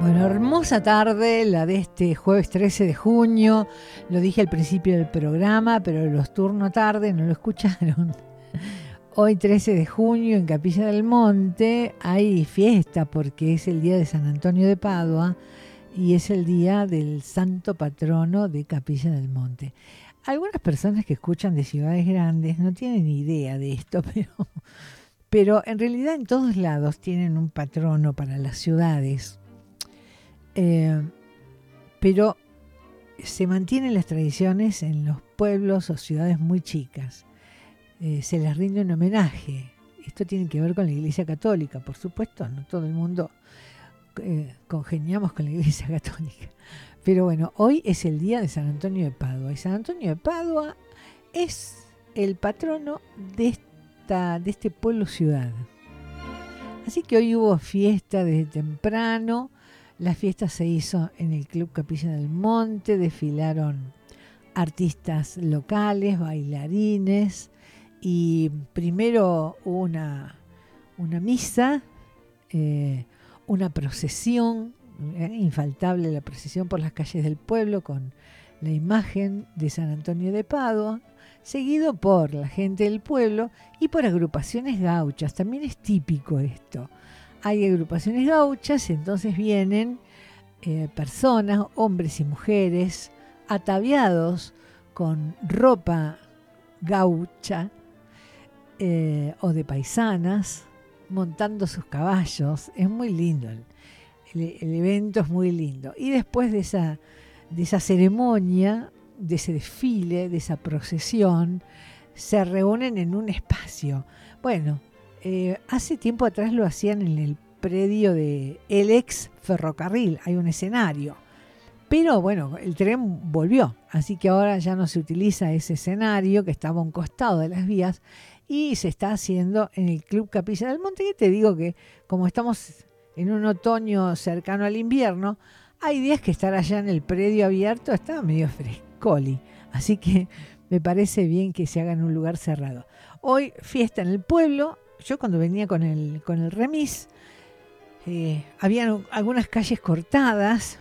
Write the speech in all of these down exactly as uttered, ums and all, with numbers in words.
Bueno, hermosa tarde, la de este jueves trece de junio. Lo dije al principio del programa, pero los turno tarde no lo escucharon. Hoy trece de junio en Capilla del Monte hay fiesta porque es el día de San Antonio de Padua y es el día del santo patrono de Capilla del Monte. Algunas personas que escuchan de ciudades grandes no tienen idea de esto, pero, pero en realidad en todos lados tienen un patrono para las ciudades. Eh, pero se mantienen las tradiciones en los pueblos o ciudades muy chicas. Eh, se les rinde un homenaje. Esto tiene que ver con la Iglesia Católica, por supuesto, no todo el mundo eh, congeniamos con la Iglesia Católica. Pero bueno, hoy es el día de San Antonio de Padua. Y San Antonio de Padua es el patrono de, esta, de este pueblo-ciudad. Así que hoy hubo fiesta desde temprano. La fiesta se hizo en el Club Capilla del Monte. Desfilaron artistas locales, bailarines. Y primero hubo una, una misa, eh, una procesión, eh, infaltable la procesión por las calles del pueblo con la imagen de San Antonio de Padua, seguido por la gente del pueblo y por agrupaciones gauchas. También es típico esto. Hay agrupaciones gauchas, entonces vienen eh, personas, hombres y mujeres, ataviados con ropa gaucha, Eh, o de paisanas, montando sus caballos. Es muy lindo, el, el, el evento es muy lindo. Y después de esa, de esa ceremonia, de ese desfile, de esa procesión, se reúnen en un espacio. Bueno, eh, hace tiempo atrás lo hacían en el predio de el ex ferrocarril, hay un escenario. Pero bueno, el tren volvió, así que ahora ya no se utiliza ese escenario que estaba a un costado de las vías y se está haciendo en el Club Capilla del Monte. Y te digo que como estamos en un otoño cercano al invierno, hay días que estar allá en el predio abierto está medio frescoli, así que me parece bien que se haga en un lugar cerrado. Hoy fiesta en el pueblo. Yo cuando venía con el, con el remis, eh, había algunas calles cortadas,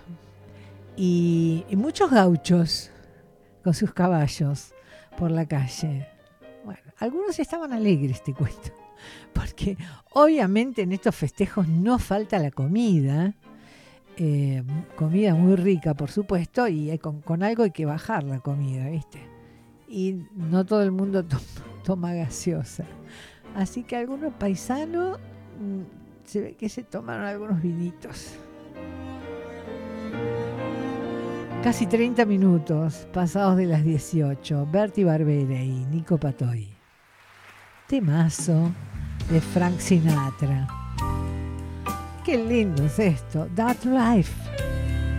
Y, y muchos gauchos con sus caballos por la calle. Bueno, algunos estaban alegres, te cuento, porque obviamente en estos festejos no falta la comida, eh, comida muy rica, por supuesto, y con, con algo hay que bajar la comida, ¿viste? Y no todo el mundo toma, toma gaseosa. Así que algunos paisanos mmm, se ve que se tomaron algunos vinitos. Casi treinta minutos pasados de las dieciocho. Bertie Barbera y Nico Patoy. Temazo de Frank Sinatra. Qué lindo es esto. That Life.